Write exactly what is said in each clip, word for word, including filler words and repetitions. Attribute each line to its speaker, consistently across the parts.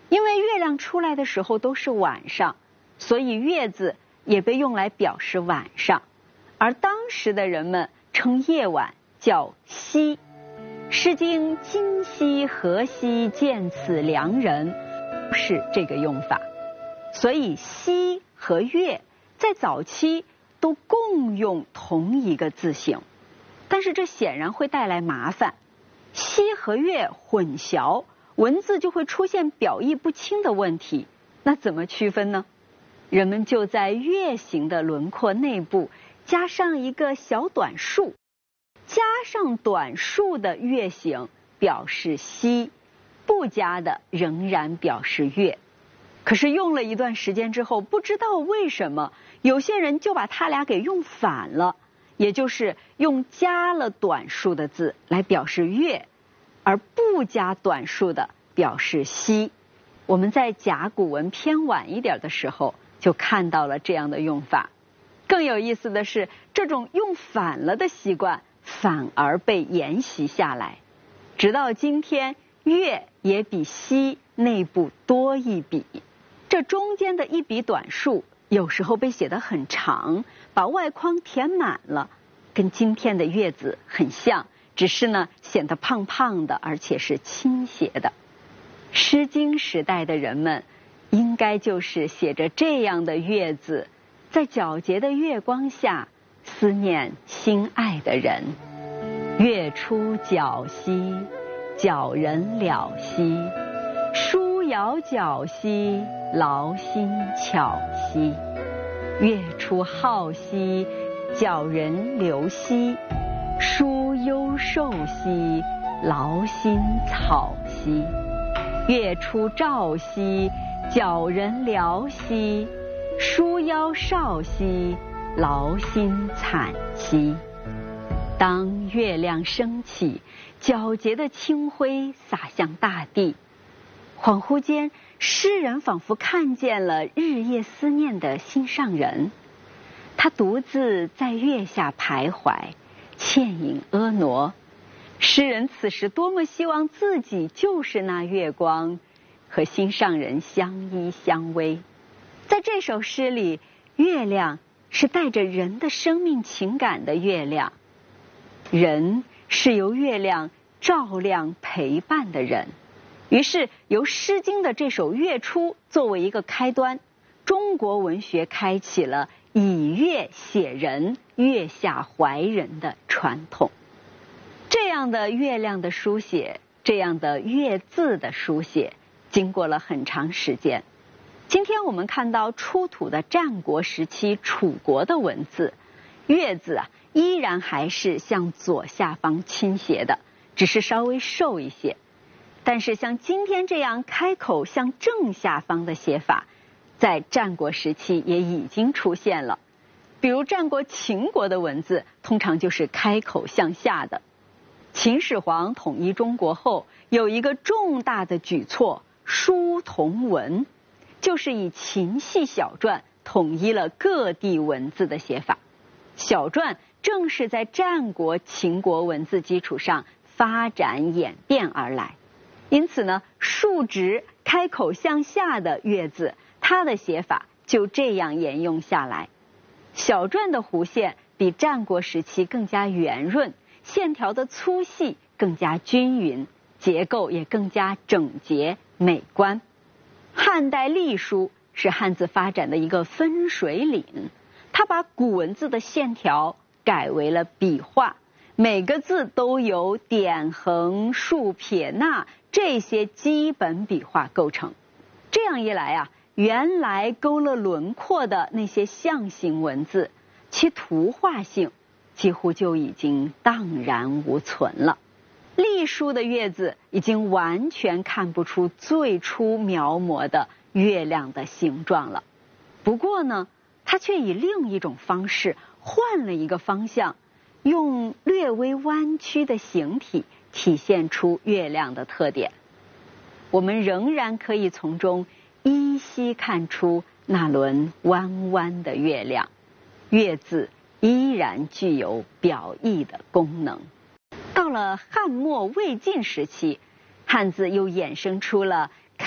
Speaker 1: 因为月亮出来的时候都是晚上，所以月字也被用来表示晚上，而当时的人们称夜晚叫夕。诗经今夕何夕见此良人是这个用法。所以夕和月在早期都共用同一个字形，但是这显然会带来麻烦。夕和月混淆，文字就会出现表意不清的问题。那怎么区分呢？人们就在月形的轮廓内部加上一个小短竖，加上短竖的月形表示夕，不加的仍然表示月。可是用了一段时间之后，不知道为什么有些人就把它俩给用反了，也就是用加了短竖的字来表示月，而不加短竖的表示夕。我们在甲骨文偏晚一点的时候就看到了这样的用法。更有意思的是，这种用反了的习惯反而被沿袭下来，直到今天月也比夕内部多一笔。这中间的一笔短竖有时候被写得很长，把外框填满了，跟今天的月字很像，只是呢显得胖胖的，而且是倾斜的。诗经时代的人们应该就是写着这样的月字，在皎洁的月光下思念心爱的人。月出皎兮，皎人了兮，书遥皎兮，劳心巧兮。月出好兮，皎人流兮，书忧寿兮，劳心草兮。月出照兮，皎人聊兮，书腰少兮，劳心惨兮。当月亮升起，皎洁的清辉洒向大地，恍惚间诗人仿佛看见了日夜思念的心上人，他独自在月下徘徊，倩影婀娜。诗人此时多么希望自己就是那月光，和心上人相依相偎。在这首诗里，月亮是带着人的生命情感的月亮，人是由月亮照亮陪伴的人。于是由《诗经》的这首《月出》作为一个开端，中国文学开启了以月写人、月下怀人的传统。这样的月亮的书写，这样的月字的书写，经过了很长时间。今天我们看到出土的战国时期楚国的文字，月字啊依然还是向左下方倾斜的，只是稍微瘦一些。但是像今天这样开口向正下方的写法，在战国时期也已经出现了。比如战国秦国的文字通常就是开口向下的。秦始皇统一中国后，有一个重大的举措，书同文，就是以秦系小篆统一了各地文字的写法。小篆正是在战国秦国文字基础上发展演变而来。因此呢，竖直开口向下的月字，它的写法就这样沿用下来。小篆的弧线比战国时期更加圆润，线条的粗细更加均匀，结构也更加整洁美观。汉代隶书是汉字发展的一个分水岭，它把古文字的线条改为了笔画，每个字都由点横竖撇捺这些基本笔画构成。这样一来啊，原来勾勒轮廓的那些象形文字，其图画性几乎就已经荡然无存了。隶书的月字已经完全看不出最初描摹的月亮的形状了。不过呢，它却以另一种方式换了一个方向，用略微弯曲的形体体现出月亮的特点。我们仍然可以从中依稀看出那轮弯弯的月亮，月字依然具有表意的功能。到了汉末魏晋时期，汉字又衍生出了开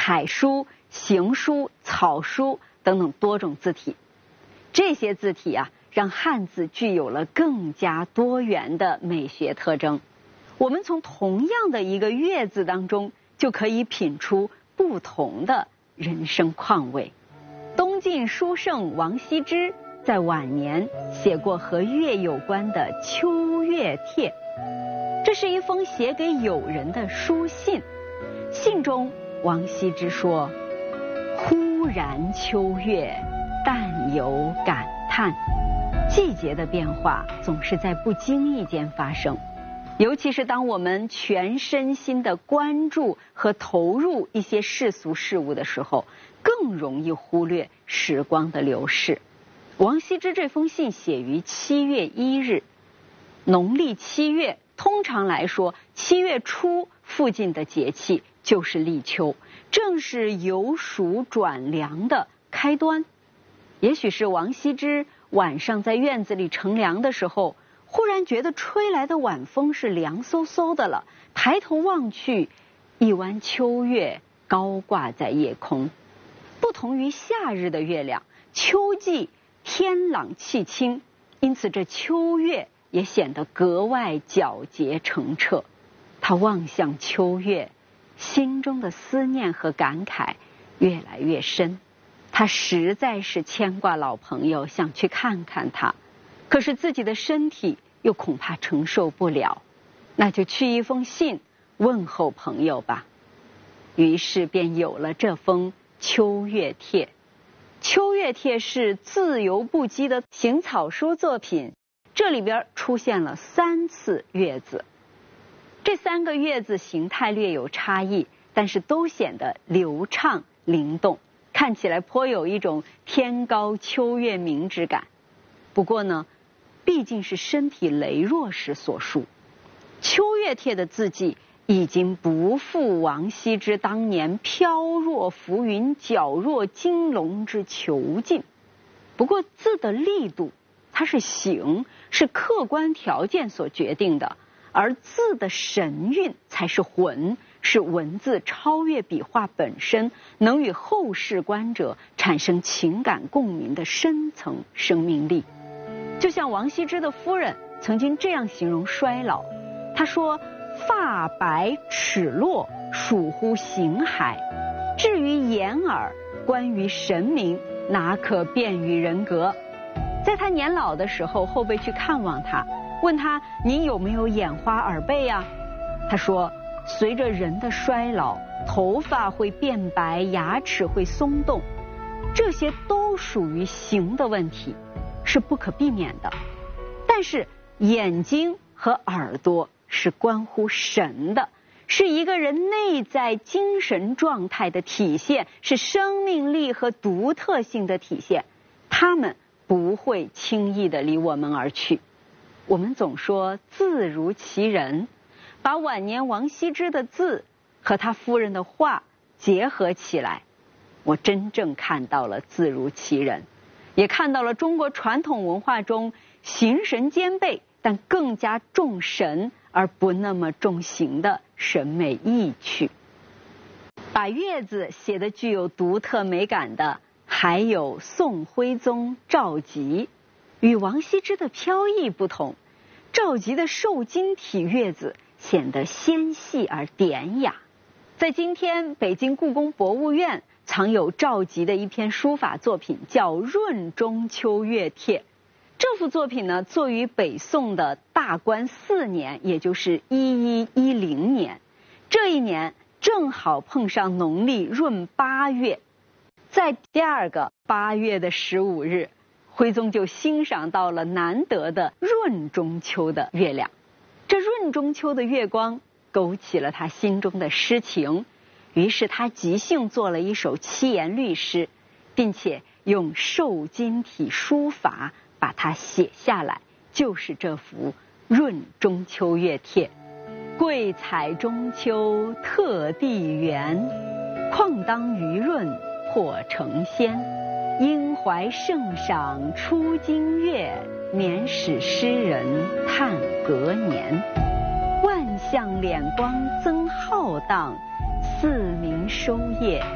Speaker 1: 楷书、行书、草书等等多种字体。这些字体啊，让汉字具有了更加多元的美学特征。我们从同样的一个月字当中，就可以品出不同的人生况味。东晋书圣王羲之在晚年写过和月有关的《秋月帖》，这是一封写给友人的书信。信中王羲之说：“忽然秋月，但有感叹。”季节的变化总是在不经意间发生，尤其是当我们全身心的关注和投入一些世俗事物的时候，更容易忽略时光的流逝。王羲之这封信写于七月一日，农历七月，通常来说，七月初附近的节气就是立秋，正是由暑转凉的开端。也许是王羲之晚上在院子里乘凉的时候，忽然觉得吹来的晚风是凉飕飕的了，抬头望去，一弯秋月高挂在夜空。不同于夏日的月亮，秋季天朗气清，因此这秋月也显得格外皎洁澄澈。他望向秋月，心中的思念和感慨越来越深。他实在是牵挂老朋友，想去看看他，可是自己的身体又恐怕承受不了，那就去一封信问候朋友吧。于是便有了这封《秋月帖》。《秋月帖》是自由不羁的行草书作品，这里边出现了三次月字，这三个月字形态略有差异，但是都显得流畅灵动，看起来颇有一种天高秋月明之感。不过呢，毕竟是身体羸弱时所述，《秋月帖》的字迹已经不复王羲之当年飘若浮云、皎若金龙之遒劲。不过字的力度，它是形，是客观条件所决定的，而字的神韵才是魂，是文字超越笔画本身，能与后世观者产生情感共鸣的深层生命力。就像王羲之的夫人曾经这样形容衰老，她说：“发白齿落，属乎形骸；至于眼耳，关于神明，哪可辨于人格。”在他年老的时候，后辈去看望他，问他：“您有没有眼花耳背呀？”他说：“随着人的衰老，头发会变白，牙齿会松动，这些都属于形的问题，是不可避免的。但是眼睛和耳朵是关乎神的，是一个人内在精神状态的体现，是生命力和独特性的体现，他们不会轻易地离我们而去。”我们总说字如其人，把晚年王羲之的字和他夫人的话结合起来，我真正看到了字如其人，也看到了中国传统文化中形神兼备但更加重神而不那么重形的审美意趣。把月字写得具有独特美感的还有宋徽宗赵佶。与王羲之的飘逸不同，赵佶的瘦金体月字显得纤细而典雅。在今天北京故宫博物院藏有赵佶的一篇书法作品，叫《润中秋月帖》。这幅作品呢，作于北宋的大观四年，也就是一一一零年。这一年正好碰上农历闰八月，在第二个八月的十五日，徽宗就欣赏到了难得的闰中秋的月亮。这闰中秋的月光勾起了他心中的诗情，于是他即兴做了一首七言律诗，并且用瘦金体书法把它写下来，就是这幅《闰中秋月帖》。桂采中秋特地圆，况当于闰破成仙。因怀圣赏出京月，免使诗人叹隔年。万象敛光增浩荡，四明收叶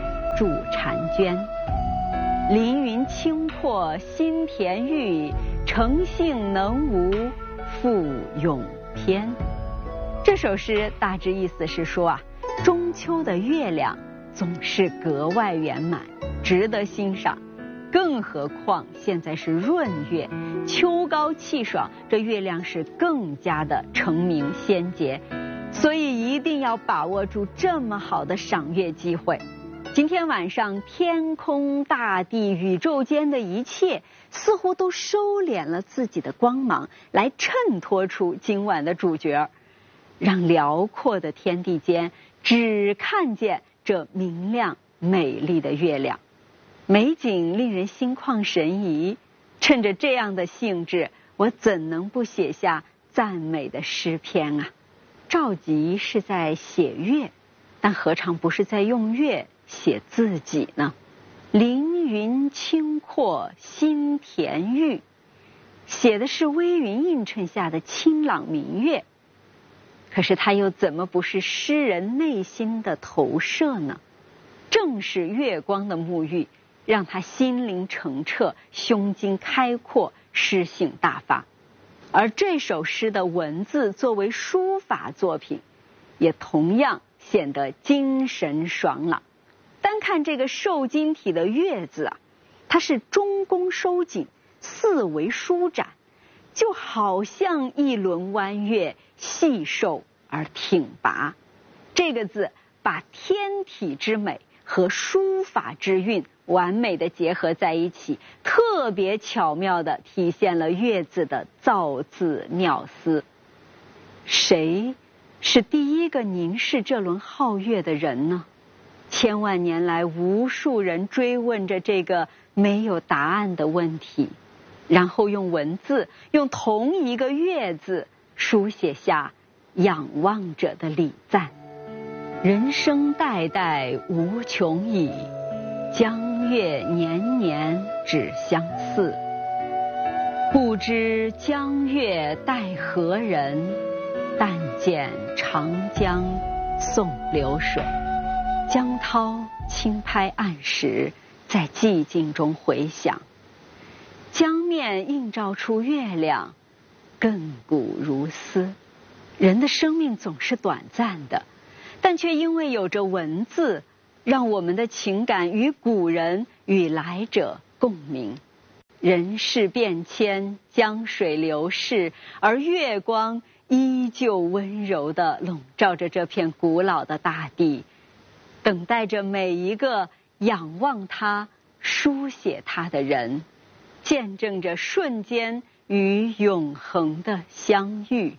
Speaker 1: 驻婵娟。凌云清阔心田玉，诚信能无复永篇。这首诗大致意思是说啊，中秋的月亮总是格外圆满，值得欣赏。更何况现在是闰月，秋高气爽，这月亮是更加的澄明鲜洁，所以一定要把握住这么好的赏月机会。今天晚上，天空、大地、宇宙间的一切似乎都收敛了自己的光芒，来衬托出今晚的主角，让辽阔的天地间只看见这明亮美丽的月亮。美景令人心旷神怡，趁着这样的兴致，我怎能不写下赞美的诗篇啊？赵佶是在写月，但何尝不是在用月写自己呢？凌云清阔心田玉，写的是微云映衬下的清朗明月，可是它又怎么不是诗人内心的投射呢？正是月光的沐浴，让他心灵澄澈，胸襟开阔，诗性大发。而这首诗的文字作为书法作品，也同样显得精神爽朗。单看这个瘦金体的月字啊，它是中宫收紧，四维舒展，就好像一轮弯月，细瘦而挺拔。这个字把天体之美和书法之韵完美的结合在一起，特别巧妙地体现了月字的造字妙思。谁是第一个凝视这轮皓月的人呢？千万年来，无数人追问着这个没有答案的问题，然后用文字，用同一个月字书写下仰望者的礼赞。人生代代无穷已，江月年年只相似。不知江月待何人，但见长江送流水。江涛轻拍岸石，在寂静中回响。江面映照出月亮，亘古如斯。人的生命总是短暂的，但却因为有着文字，让我们的情感与古人与来者共鸣。人事变迁，江水流逝，而月光依旧温柔地笼罩着这片古老的大地，等待着每一个仰望它、书写它的人，见证着瞬间与永恒的相遇。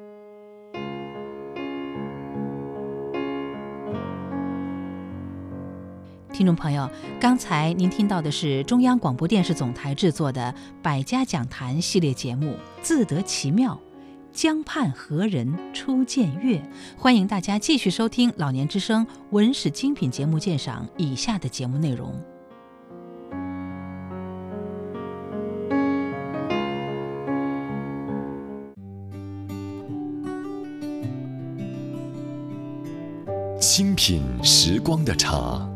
Speaker 2: 听众朋友，刚才您听到的是中央广播电视总台制作的百家讲坛系列节目《自得其妙》，江畔何人初见月。欢迎大家继续收听老年之声文史精品节目鉴赏以下的节目内容。
Speaker 3: 清品时光的茶，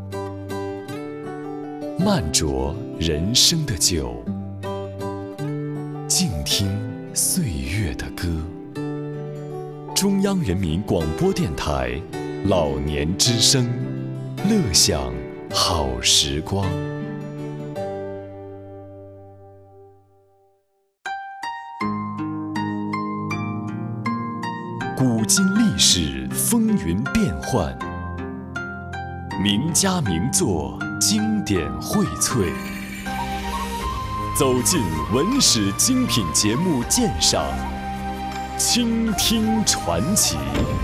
Speaker 3: 慢酌人生的酒，静听岁月的歌。中央人民广播电台老年之声，乐享好时光。古今历史风云变幻，名家名作经典荟萃，走进文史精品节目鉴赏，倾听传奇。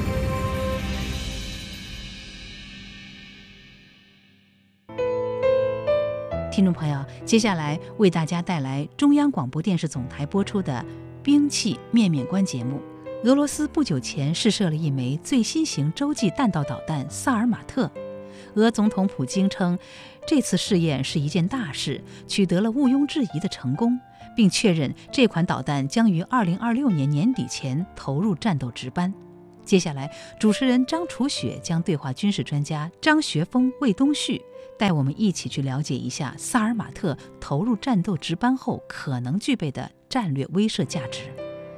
Speaker 2: 听众朋友，接下来为大家带来中央广播电视总台播出的兵器面面观节目。俄罗斯不久前试射了一枚最新型洲际弹道导弹萨尔马特。俄总统普京称，这次试验是一件大事，取得了毋庸置疑的成功，并确认这款导弹将于二零二六年年底前投入战斗值班。接下来，主持人张楚雪将对话军事专家张学峰、魏东旭， 带我们一起去了解一下萨尔马特投入战斗值班后可能具备的战略威慑价值。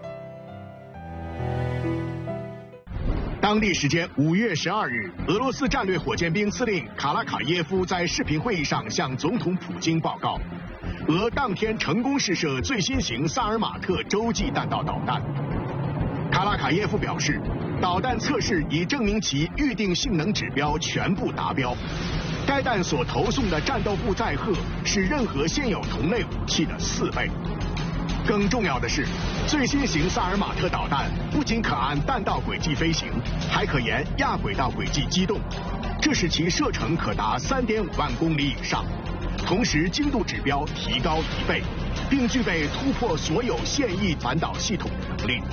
Speaker 4: 当地时间五月十二日，俄罗斯战略火箭兵司令卡拉卡耶夫在视频会议上向总统普京报告，俄当天成功试射最新型萨尔马特洲际弹道导弹。卡拉卡耶夫表示，导弹测试已证明其预定性能指标全部达标。该弹所投送的战斗部载荷是任何现有同类武器的四倍。更重要的是，最新型萨尔马特导弹不仅可按弹道轨迹飞行，还可沿亚轨道轨迹机动，这使其射程可达 三点五万公里以上，同时精度指标提高一倍，并具备突破所有现役反导系统的能力。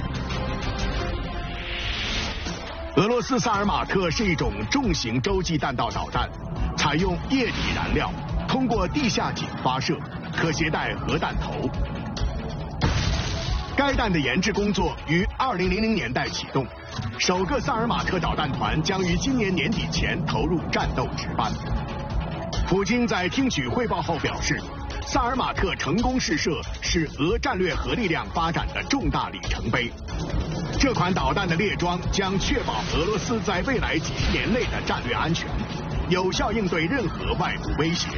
Speaker 4: 俄罗斯萨尔马特是一种重型洲际弹道导弹，采用液体燃料，通过地下井发射，可携带核弹头。该弹的研制工作于二零零零年代启动，首个萨尔马特导弹团将于今年年底前投入战斗值班。普京在听取汇报后表示，萨尔马特成功试射是俄战略核力量发展的重大里程碑。这款导弹的列装将确保俄罗斯在未来几十年内的战略安全，有效应对任何外部威胁。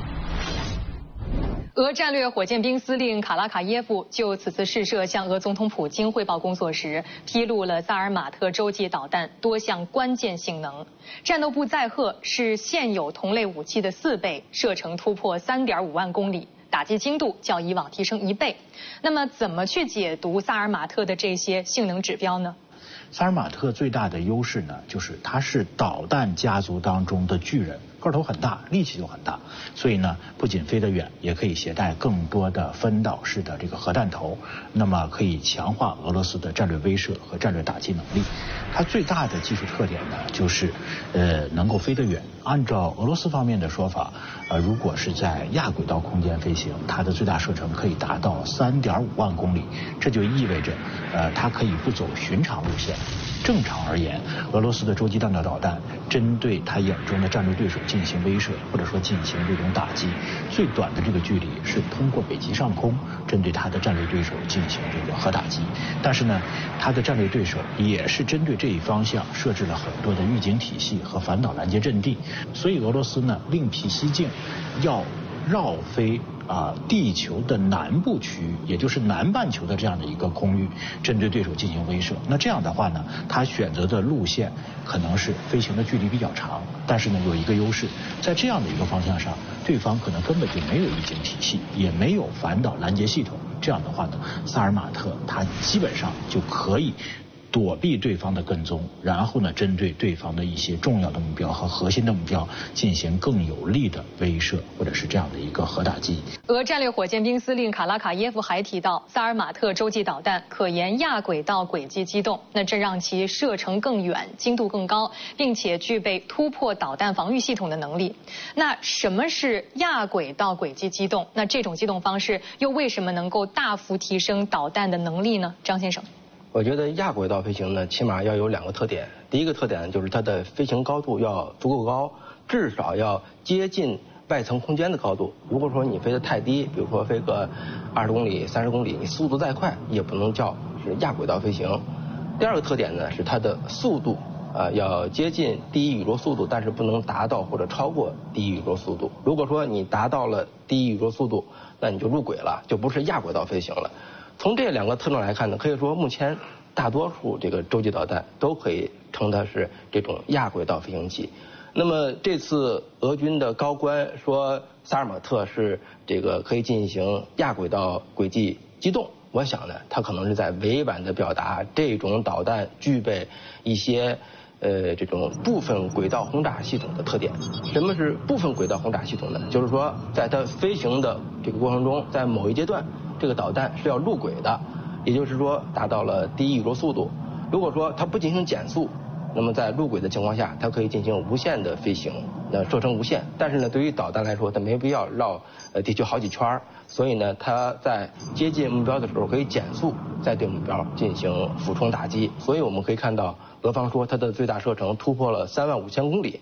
Speaker 5: 俄战略火箭兵司令卡拉卡耶夫就此次试射向俄总统普京汇报工作时，披露了萨尔马特洲际导弹多项关键性能。战斗部载荷是现有同类武器的四倍，射程突破 三点五万公里，打击精度较以往提升一倍。那么，怎么去解读萨尔马特的这些性能指标呢？
Speaker 6: 萨尔马特最大的优势呢，就是它是导弹家族当中的巨人，个头很大，力气就很大，所以呢，不仅飞得远，也可以携带更多的分导式的这个核弹头，那么可以强化俄罗斯的战略威慑和战略打击能力。它最大的技术特点呢，就是呃能够飞得远。按照俄罗斯方面的说法，呃，如果是在亚轨道空间飞行，它的最大射程可以达到 三点五万公里，这就意味着，呃，它可以不走寻常路线。正常而言，俄罗斯的洲际弹道导弹针对他眼中的战略对手进行威慑，或者说进行这种打击，最短的这个距离是通过北极上空针对他的战略对手进行这个核打击。但是呢，他的战略对手也是针对这一方向设置了很多的预警体系和反导拦截阵地，所以俄罗斯呢另辟蹊径，要绕飞啊，地球的南部区域，也就是南半球的这样的一个空域，针对对手进行威慑。那这样的话呢，他选择的路线可能是飞行的距离比较长，但是呢有一个优势，在这样的一个方向上，对方可能根本就没有预警体系，也没有反导拦截系统。这样的话呢，萨尔马特它基本上就可以躲避对方的跟踪，然后呢，针对对方的一些重要的目标和核心的目标进行更有力的威慑，或者是这样的一个核打击。
Speaker 5: 俄战略火箭兵司令卡拉卡耶夫还提到，萨尔马特洲际导弹可沿亚轨道轨迹机动，那这让其射程更远、精度更高，并且具备突破导弹防御系统的能力。那什么是亚轨道轨迹机动？那这种机动方式又为什么能够大幅提升导弹的能力呢？张先生。
Speaker 7: 我觉得亚轨道飞行呢，起码要有两个特点。第一个特点就是它的飞行高度要足够高，至少要接近外层空间的高度。如果说你飞得太低，比如说飞个二十公里、三十公里，你速度再快也不能叫是亚轨道飞行。第二个特点呢是它的速度，呃，要接近第一宇宙速度，但是不能达到或者超过第一宇宙速度。如果说你达到了第一宇宙速度，那你就入轨了，就不是亚轨道飞行了。从这两个特征来看呢，可以说目前大多数这个洲际导弹都可以称它是这种亚轨道飞行器。那么这次俄军的高官说萨尔马特是这个可以进行亚轨道轨迹机动，我想呢，他可能是在委婉地表达这种导弹具备一些呃这种部分轨道轰炸系统的特点。什么是部分轨道轰炸系统呢？就是说在它飞行的这个过程中，在某一阶段这个导弹是要入轨的，也就是说达到了第一宇宙速度。如果说它不进行减速，那么在入轨的情况下，它可以进行无限的飞行，那射程无限。但是呢，对于导弹来说，它没必要绕呃地球好几圈，所以呢，它在接近目标的时候可以减速，再对目标进行俯冲打击。所以我们可以看到，俄方说它的最大射程突破了三万五千公里，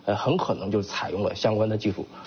Speaker 7: 呃，很可能就采用了相关的技术。